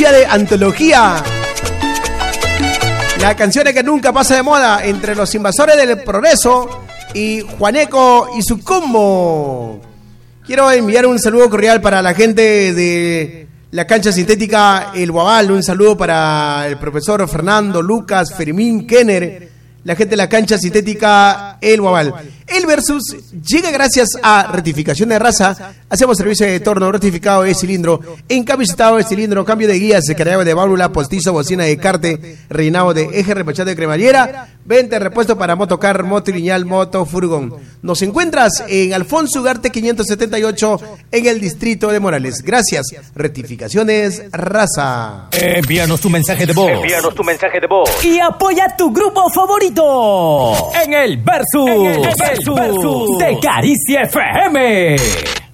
día de antología. La canción que nunca pasa de moda entre los invasores del progreso y Juaneco y su combo. Quiero enviar un saludo cordial para la gente de la cancha sintética El Guabal. Un saludo para el profesor Fernando, Lucas, Fermín, Kenner, la gente de la cancha sintética El Guabal. El Versus llega gracias a Rectificación de Raza. Hacemos servicio de torno, rectificado de cilindro, encapacitado de cilindro, cambio de guías, cargado de válvula, postizo, bocina de carte, rellenado de eje, repachado de cremallera, venta de repuesto para motocar, moto lineal, moto, furgón. Nos encuentras en Alfonso Ugarte 578 en el distrito de Morales. Gracias, Rectificaciones Raza. Envíanos tu mensaje de voz. Envíanos tu mensaje de voz. Y apoya a tu grupo favorito en el Versus. De Caricia FM.